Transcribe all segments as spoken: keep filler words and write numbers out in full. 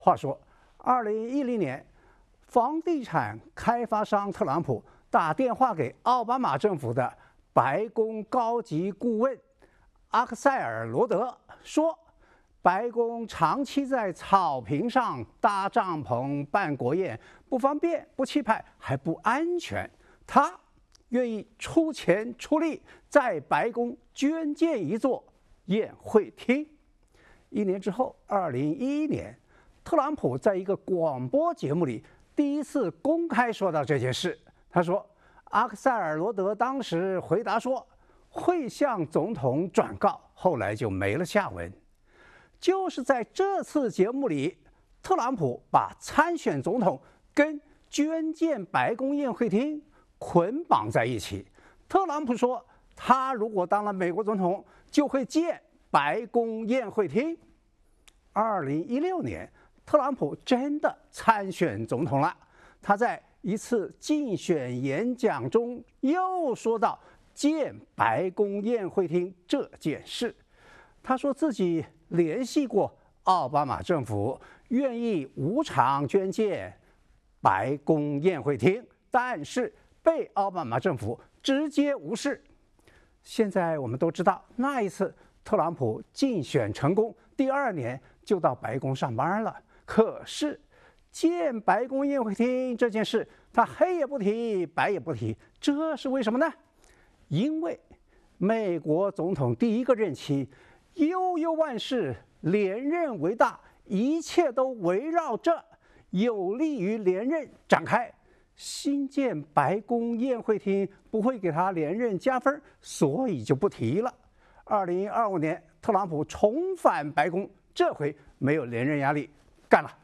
话说，二零一零年，房地产开发商特朗普打电话给奥巴马政府的白宫高级顾问阿克塞尔罗德说，白宫长期在草坪上搭帐篷办国宴，不方便、不气派，还不安全。他愿意出钱出力，在白宫捐建一座宴会厅。一年之后，二零一一年，特朗普在一个广播节目里第一次公开说到这件事。他说，阿克塞尔罗德当时回答说会向总统转告，后来就没了下文。就是在这次节目里，特朗普把参选总统跟捐建白宫宴会厅捆绑在一起。特朗普说，他如果当了美国总统，就会建白宫宴会厅。二零一六年，特朗普真的参选总统了。他在一次竞选演讲中又说到建白宫宴会厅这件事。他说自己联系过奥巴马政府，愿意无偿捐建白宫宴会厅，但是被奥巴马政府直接无视。现在我们都知道，那一次特朗普竞选成功，第二年就到白宫上班了。可是建白宫宴会厅这件事，他黑也不提，白也不提，这是为什么呢？因为美国总统第一个任期，悠悠万事，连任为大，一切都围绕着有利于连任展开。新建白宫宴会厅不会给他连任加分，所以就不提了。二零二五年，特朗普重返白宫，这回没有连任压力，干了。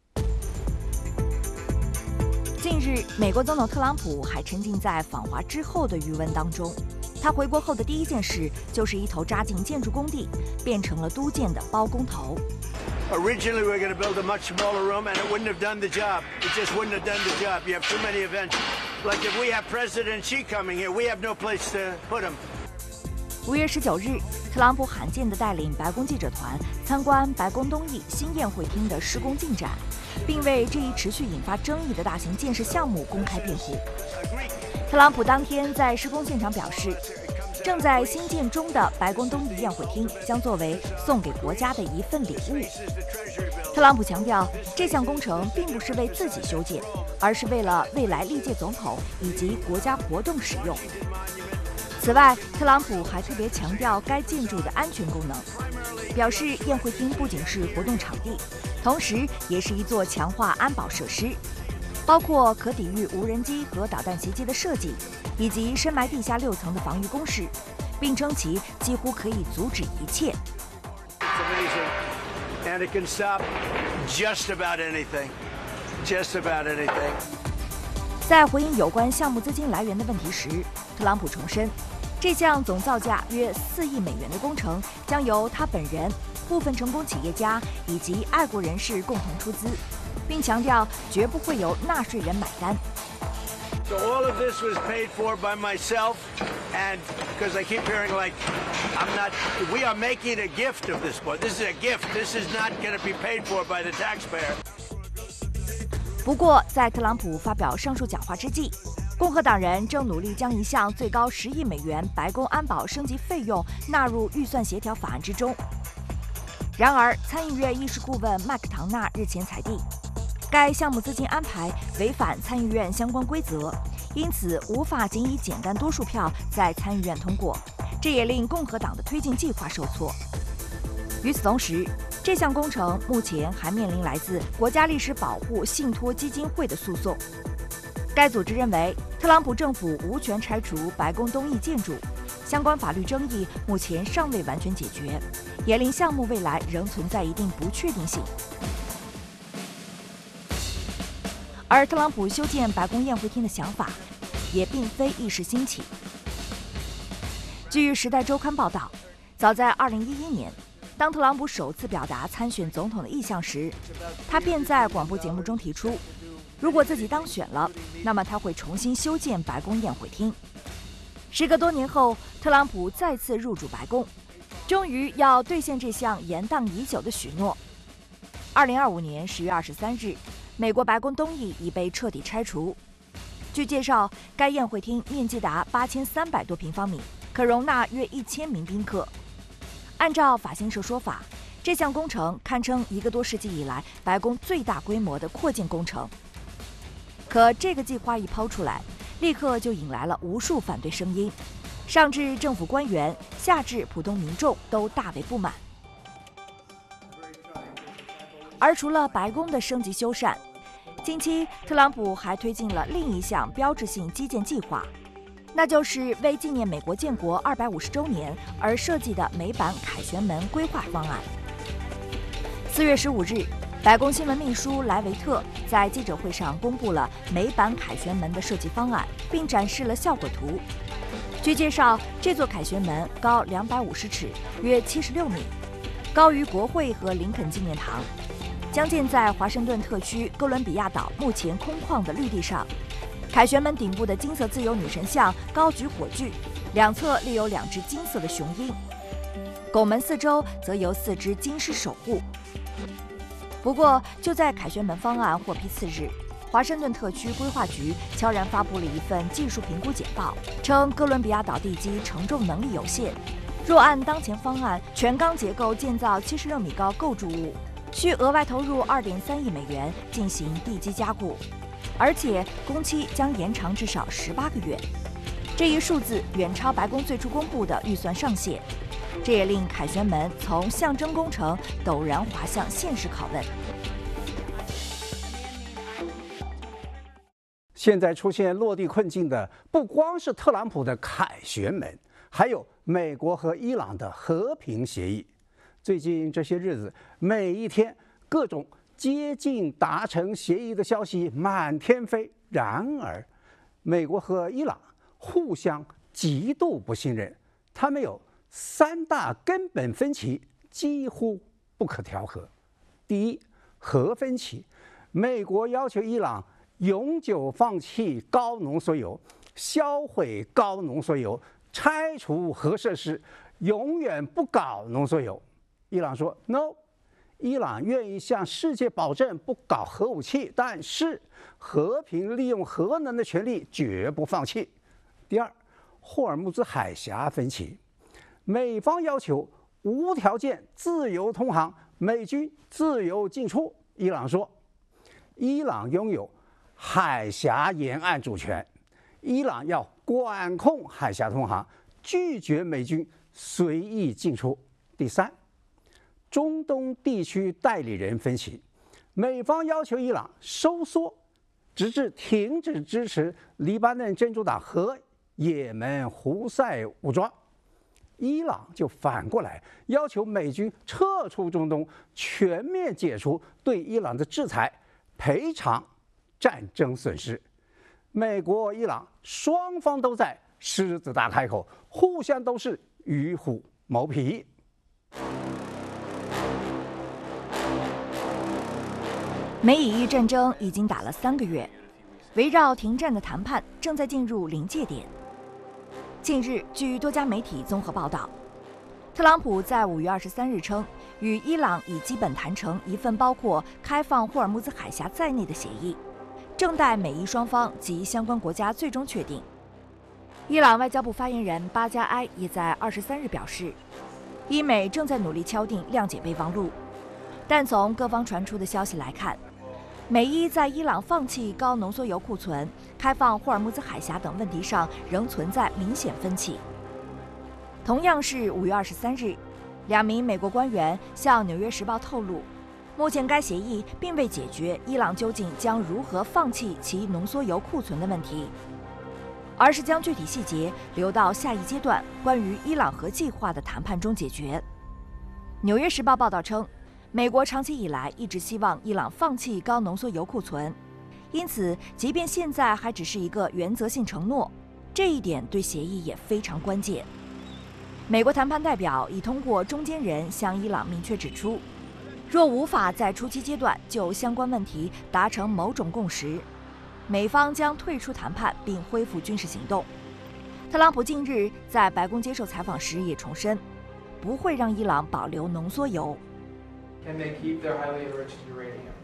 近日，美国总统特朗普还沉浸在访华之后的余温当中。他回国后的第一件事就是一头扎进建筑工地，变成了都建的包工头。 Originally, we were going to build a much smaller room, and it wouldn't have done the job. It just wouldn't have done the job. You have too many events. Like if we have President Xi coming here, we have no place to put him. 五月十九日，特朗普罕见地带领白宫记者团参观白宫东翼新宴会厅的施工进展，并为这一持续引发争议的大型建设项目公开辩护。特朗普当天在施工现场表示，正在兴建中的白宫东翼宴会厅将作为送给国家的一份礼物。特朗普强调，这项工程并不是为自己修建，而是为了未来历届总统以及国家活动使用。此外，特朗普还特别强调该建筑的安全功能，表示宴会厅不仅是活动场地，同时也是一座强化安保设施，包括可抵御无人机和导弹袭击的设计，以及深埋地下六层的防御工事，并称其几乎可以阻止一切。 And it can stop just about anything. Just about anything. 在回应有关项目资金来源的问题时，特朗普重申，这项总造价约四亿美元的工程将由他本人、部分成功企业家以及爱国人士共同出资，并强调绝不会由纳税人买单。 So all of this was paid for by myself, and because I keep hearing like, I'm not, we are making a gift of this boy. This is a gift. This is not going to be paid for by the taxpayer. 不过，在特朗普发表上述讲话之际，共和党人正努力将一项最高十亿美元白宫安保升级费用纳入预算协调法案之中。然而，参议院议事顾问麦克唐纳日前裁定，该项目资金安排违反参议院相关规则，因此无法仅以简单多数票在参议院通过，这也令共和党的推进计划受挫。与此同时，这项工程目前还面临来自国家历史保护信托基金会的诉讼。该组织认为，特朗普政府无权拆除白宫东翼建筑，相关法律争议目前尚未完全解决，也令项目未来仍存在一定不确定性。而特朗普修建白宫宴会厅的想法，也并非一时兴起。据《时代周刊》报道，早在二零一一年，当特朗普首次表达参选总统的意向时，他便在广播节目中提出，如果自己当选了，那么他会重新修建白宫宴会厅。时隔多年后，特朗普再次入主白宫，终于要兑现这项延宕已久的许诺。 二零二五年十月二十三日，美国白宫东翼已被彻底拆除。据介绍，该宴会厅面积达八千三百多平方米，可容纳约一千名宾客。按照法新社说法，这项工程堪称一个多世纪以来白宫最大规模的扩建工程。可这个计划一抛出来，立刻就引来了无数反对声音，上至政府官员，下至普通民众都大为不满。而除了白宫的升级修缮，近期特朗普还推进了另一项标志性基建计划，那就是为纪念美国建国二百五十周年而设计的美版凯旋门规划方案。四月十五日，白宫新闻秘书莱维特在记者会上公布了美版凯旋门的设计方案，并展示了效果图。据介绍，这座凯旋门高两百五十尺，约七十六米，高于国会和林肯纪念堂，将建在华盛顿特区哥伦比亚岛目前空旷的绿地上。凯旋门顶部的金色自由女神像高举火炬，两侧立有两只金色的雄鹰，拱门四周则由四只金狮守护。不过，就在凯旋门方案获批次日，华盛顿特区规划局悄然发布了一份技术评估简报，称哥伦比亚岛地基承重能力有限，若按当前方案全钢结构建造七十六米高构筑物，需额外投入二点三亿美元进行地基加固，而且工期将延长至少十八个月。这一数字远超白宫最初公布的预算上限，这也令凯旋门从象征工程陡然滑向现实拷问。 现在出现落地困境的不光是特朗普的凯旋门，还有美国和伊朗的和平协议。最近这些日子，每一天各种接近达成协议的消息满天飞。然而，美国和伊朗互相极度不信任，他们有三大根本分歧，几乎不可调和。第一，核分歧，美国要求伊朗永久放弃高浓缩铀，销毁高浓缩铀，拆除核设施，永远不搞浓缩铀。伊朗说 no， 伊朗愿意向世界保证不搞核武器，但是和平利用核能的权利绝不放弃。第二，霍尔木兹海峡分歧，美方要求无条件自由通航，美军自由进出。伊朗说，伊朗拥有海峡沿岸主权，伊朗要管控海峡通航，拒绝美军随意进出。第三，中东地区代理人分歧，美方要求伊朗收缩，直至停止支持黎巴嫩真主党和也门胡塞武装，伊朗就反过来要求美军撤出中东，全面解除对伊朗的制裁，赔偿战争损失。美国、伊朗双方都在狮子大开口，互相都是与虎谋皮。 美以伊战争已经打了三个月，围绕停战的谈判正在进入临界点。近日，据多家媒体综合报道，特朗普在五月二十三日称，与伊朗已基本谈成一份包括开放霍尔木兹海峡在内的协议，正待美伊双方及相关国家最终确定。伊朗外交部发言人巴加埃也在二十三日表示，伊美正在努力敲定谅解备忘录，但从各方传出的消息来看，美伊在伊朗放弃高浓缩铀库存、开放霍尔木兹海峡等问题上仍存在明显分歧。同样是五月二十三日，两名美国官员向《纽约时报》透露，目前该协议并未解决伊朗究竟将如何放弃其浓缩铀库存的问题，而是将具体细节留到下一阶段关于伊朗核计划的谈判中解决。《纽约时报》报道称，美国长期以来一直希望伊朗放弃高浓缩铀库存，因此，即便现在还只是一个原则性承诺，这一点对协议也非常关键。美国谈判代表已通过中间人向伊朗明确指出，若无法在初期阶段就相关问题达成某种共识，美方将退出谈判并恢复军事行动。特朗普近日在白宫接受采访时也重申，不会让伊朗保留浓缩铀。 can they keep their highly enriched uranium.